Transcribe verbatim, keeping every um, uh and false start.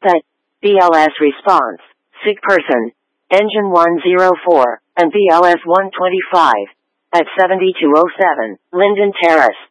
The B L S response, sick person, engine one oh four, and B L S one twenty-five, at seventy-two oh seven, Linden Terrace.